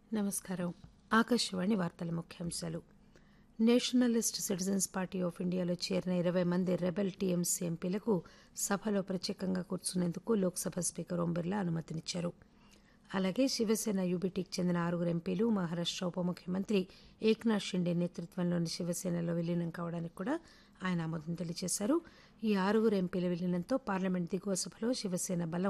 నమస్కారం. ఆకాశవాణి వార్తల ముఖ్యాంశాలు. నేషనలిస్ట్ సిటిజన్స్ పార్టీ ఆఫ్ ఇండియాలో చేరిన 20 మంది రెబెల్ టీఎంసీ ఎంపీలకు సభలో ప్రత్యేకంగా కూర్చునేందుకు లోక్సభ స్పీకర్ ఓం బిర్లా అనుమతినిచ్చారు. అలాగే శివసేన యూబీటీకి చెందిన 6 ఎంపీలు మహారాష్ట ఉప ముఖ్యమంత్రి ఏక్నాథ్ షిండే నేతృత్వంలోని శివసేనలో విలీనం కావడానికి కూడా ఆయన ఆమోదం తెలియజేశారు. ఈ 6 ఎంపీల విలీనంతో పార్లమెంట్ దిగువ సభలో శివసేన బలం